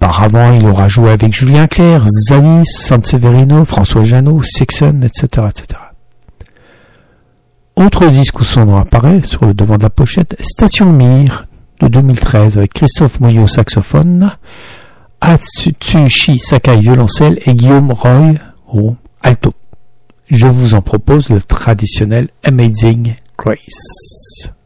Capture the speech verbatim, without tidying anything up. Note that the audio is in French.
Auparavant, il aura joué avec Julien Clerc, Zadis, Sanseverino, François Jeannot, Sixon, et cetera, et cetera. Autre disque où son nom apparaît sur le devant de la pochette, Station Mir de deux mille treize avec Christophe Moyot saxophone, Atsushi Sakai violoncelle et Guillaume Roy au alto. Je vous en propose le traditionnel Amazing Grace.